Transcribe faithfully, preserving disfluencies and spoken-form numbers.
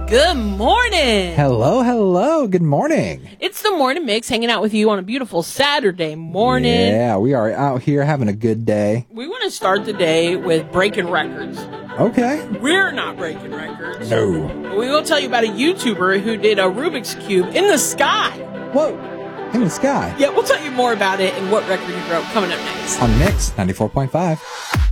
Good morning. Hello, hello. Good morning. It's the Morning Mix, hanging out with you on a beautiful Saturday morning. Yeah, we are out here having a good day. We want to start the day with breaking records. Okay. We're not breaking records. No. But we will tell you about a YouTuber who did a Rubik's Cube in the sky. Whoa. In the sky. Yeah, we'll tell you more about it and what record he broke coming up next. On Mix ninety-four point five.